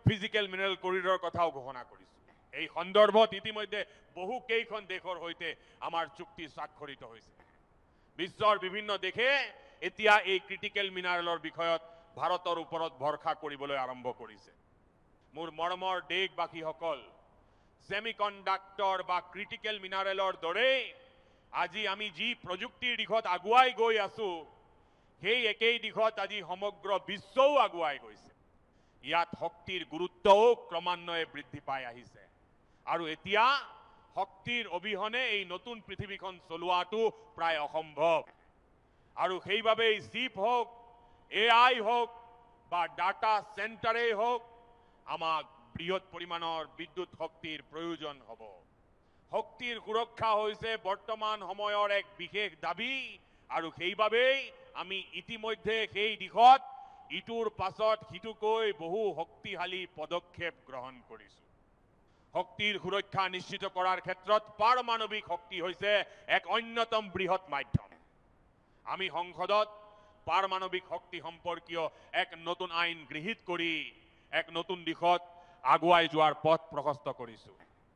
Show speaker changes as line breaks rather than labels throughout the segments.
Physical mineral কৰিডৰৰ কথাও ঘোষণা কৰিছো। এই সন্দৰ্ভত ইতিমধ্যে বহু কেইখন দেশৰ সৈতে আমাৰ চুক্তি স্বাক্ষৰিত হৈছে। বিশ্বৰ বিভিন্ন দেশে এতিয়া এই ক্ৰিটিকেল মিনাৰেলৰ বিষয়ত ভাৰতৰ ওপৰত ভৰসা কৰিবলৈ আৰম্ভ কৰিছে। মোৰ মৰমৰ দেশবাসীসকল, সেমিকণ্ডাক্টৰ বা ক্ৰিটিকেল মিনাৰেলৰ দৰে আজি আমি যি প্ৰযুক্তিৰ দিশত আগুৱাই গৈ আছো, সেই একেই দিশত আজি সমগ্ৰ বিশ্বও আগুৱাই গৈছে। ইয়াত শক্তিৰ গুৰুত্বও ক্ৰমান্বয়ে বৃদ্ধি পাই আহিছে আৰু এতিয়া শক্তিৰ অবিহনে এই নতুন পৃথিৱীখন চলোৱাটো প্ৰায় অসম্ভৱ। আৰু সেইবাবেই চিপ হোক, AI হোক বা ডাটা চেণ্টাৰেই হোক, আমাক বৃহৎ পৰিমাণৰ বিদ্যুৎ শক্তিৰ প্ৰয়োজন হ'ব। শক্তিৰ সুৰক্ষা হৈছে বৰ্তমান সময়ৰ এক বিশেষ দাবী আৰু সেইবাবেই আমি ইতিমধ্যে সেই দিশত ইটোৰ পাছত সিটোকৈ বহু শক্তিশালী পদক্ষেপ গ্ৰহণ কৰিছো। শক্তিৰ সুৰক্ষা নিশ্চিত কৰাৰ ক্ষেত্ৰত পাৰমাণৱিক শক্তি হৈছে এক অন্যতম বৃহৎ মাধ্যম। আমি সংসদত পাৰমাণৱিক শক্তি সম্পৰ্কীয় এক নতুন আইন গৃহীত কৰি এক নতুন দিশত আগুৱাই যোৱাৰ পথ প্ৰশস্ত কৰিছো।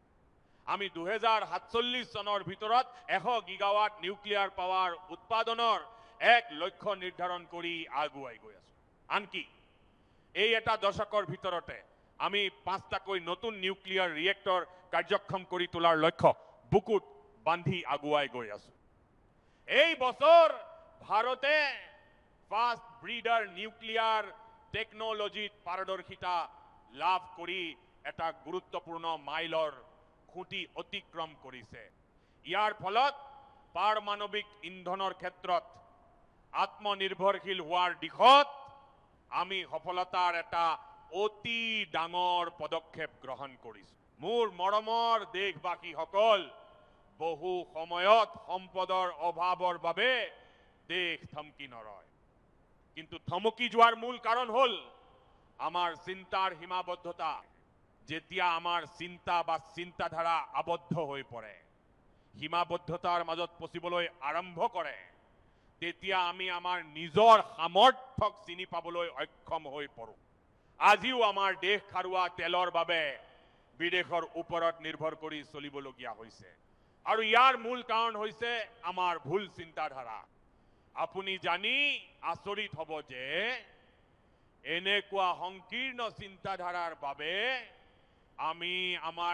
আমি 2047 চনৰ ভিতৰত 100 গিগাৱাট নিউক্লিয়াৰ পাৱাৰ উৎপাদনৰ এক লক্ষ্য নিৰ্ধাৰণ কৰি আগুৱাই গৈ আছো। আনকি এই এটা দশকৰ ভিতৰতে আমি 5টাকৈ নতুন নিউক্লিয়াৰ ৰিয়েক্টৰ কাৰ্যক্ষম কৰি তোলাৰ লক্ষ্য বুকুত বান্ধি আগুৱাই গৈ আছো। এই বছৰ ভাৰতে ফাষ্ট ব্ৰিডাৰ নিউক্লিয়াৰ টেকনলজিত পাৰদৰ্শিতা লাভ কৰি এটা গুৰুত্বপূৰ্ণ মাইলৰ খুঁটি অতিক্ৰম কৰিছে। ইয়াৰ ফলত পাৰমাণৱিক ইন্ধনৰ ক্ষেত্ৰত আত্মনিৰ্ভৰশীল হোৱাৰ দিশত আমি সফলতাৰ এটা অতি ডাঙৰ পদক্ষেপ গ্ৰহণ কৰিছো। মোৰ মৰমৰ দেশবাসীসকল, বহু সময়ত সম্পদৰ অভাৱৰ বাবে দেশ থমকি নৰয়। কিন্তু থমকি যোৱাৰ মূল কাৰণ হ'ল আমাৰ চিন্তাৰ সীমাবদ্ধতা। যেতিয়া আমাৰ চিন্তা বা চিন্তাধাৰা আবদ্ধ হৈ পৰে, সীমাবদ্ধতাৰ মাজত পচিবলৈ আৰম্ভ কৰে, তেতিয়া আমি আমাৰ নিজৰ সামৰ্থ্যক চিনি পাবলৈ অক্ষম হৈ পৰোঁ। আজিও আমাৰ দেশ খাৰুৱা তেলৰ বাবে বিদেশৰ ওপৰত নিৰ্ভৰ কৰি চলিবলগীয়া হৈছে আৰু ইয়াৰ মূল কাৰণ হৈছে আমাৰ ভুল চিন্তাধাৰা। আপুনি জানি আচৰিত হ'ব যে এনেকুৱা সংকীৰ্ণ চিন্তাধাৰাৰ বাবে আমি আমাৰ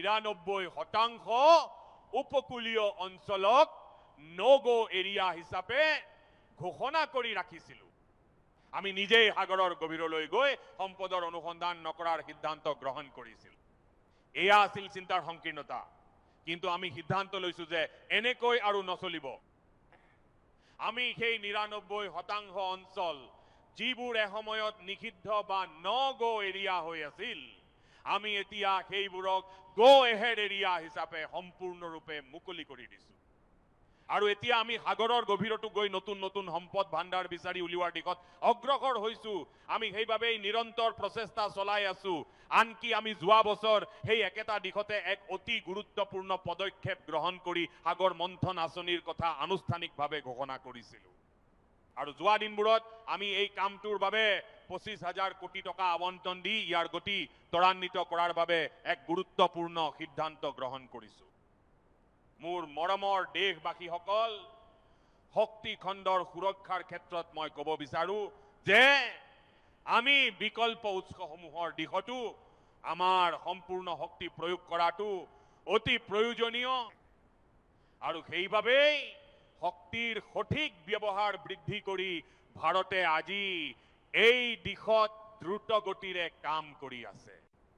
99% উপকূলীয় অঞ্চলক নো-গো এৰিয়া হিচাপে ঘোষণা কৰি ৰাখিছিলো। আমি নিজেই সাগৰৰ গভীৰলৈ গৈ সম্পদৰ অনুসন্ধান নকৰাৰ সিদ্ধান্ত গ্ৰহণ কৰিছিল। এয়া আছিল চিন্তাৰ সংকীৰ্ণতা। কিন্তু আমি সিদ্ধান্ত লৈছো যে এনেকৈ আৰু নচলিব। আমি সেই 99% অঞ্চল যিবোৰ এসময়ত নিষিদ্ধ বা ন-গো এৰিয়া হৈ আছিল, আমি এতিয়া সেইবোৰক গো এহেড এৰিয়া হিচাপে সম্পূৰ্ণৰূপে মুকলি কৰি দিছো। আৰু এতিয়া আমি সাগৰৰ গভীৰতো গৈ নতুন নতুন সম্পদ ভাণ্ডাৰ বিচাৰি উলিওৱাৰ দিশত অগ্ৰসৰ হৈছো। আমি সেইবাবেই নিৰন্তৰ প্ৰচেষ্টা চলাই আছো। আনকি আমি যোৱা বছৰ সেই একেটা দিশতে এক অতি গুৰুত্বপূৰ্ণ পদক্ষেপ গ্ৰহণ কৰি সাগৰ মন্থন আঁচনিৰ কথা আনুষ্ঠানিকভাৱে ঘোষণা কৰিছিলো। আৰু যোৱা দিনবোৰত আমি এই কামটোৰ বাবে 25,000 কোটি টকা আবণ্টন দি ইয়াৰ গতি ত্বৰান্বিত কৰাৰ বাবে এক গুৰুত্বপূৰ্ণ সিদ্ধান্ত গ্ৰহণ কৰিছো। মোৰ মৰমৰ দেশবাসীসকল, শক্তি খণ্ডৰ সুৰক্ষাৰ ক্ষেত্ৰত মই ক'ব বিচাৰো যে আমি বিকল্প উৎসসমূহৰ দিশতো আমাৰ সম্পূৰ্ণ শক্তি প্ৰয়োগ কৰাটো অতি প্ৰয়োজনীয় আৰু সেইবাবেই শক্তিৰ সঠিক ব্যৱহাৰ বৃদ্ধি কৰি ভাৰতে আজি এই দিশত দ্ৰুত গতিৰে কাম কৰি আছে।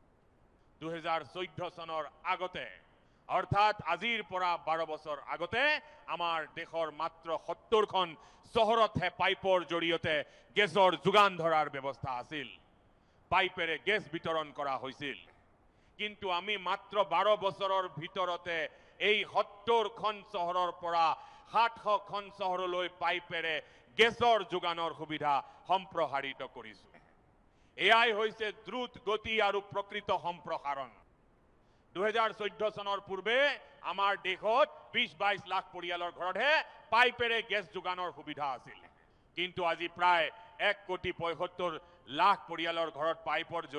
2014 চনৰ আগতে, অৰ্থাৎ আজিৰ পৰা 12 বছৰ আগতে আমাৰ দেশৰ মাত্ৰ 70খন চহৰতহে পাইপৰ জৰিয়তে গেছৰ যোগান ধৰাৰ ব্যৱস্থা আছিল। পাইপেৰে গেছ বিতৰণ কৰা হৈছিল। কিন্তু আমি মাত্ৰ 12 বছৰৰ ভিতৰতে এই 70খন চহৰৰ পৰা 700খন চহৰলৈ পাইপেৰে গেছৰ যোগানৰ সুবিধা সম্প্ৰসাৰিত কৰিছো। এয়াই হৈছে দ্ৰুত গতি আৰু প্ৰকৃত সম্প্ৰসাৰণ। 2014 চনৰ পূৰ্বে আমাৰ দেশত 20-22 লাখ পৰিয়ালৰ ঘৰতহে পাইপেৰে গেছ যোগানৰ সুবিধা আছিল। কিন্তু আজি প্ৰায় 1,75,00,000 পৰিয়ালৰ ঘৰত পাইপৰ